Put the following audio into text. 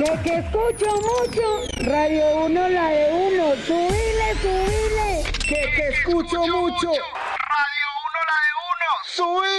Que escucho mucho. Radio 1, la de 1. Subile. Que escucho mucho. Radio 1, la de 1. Subile.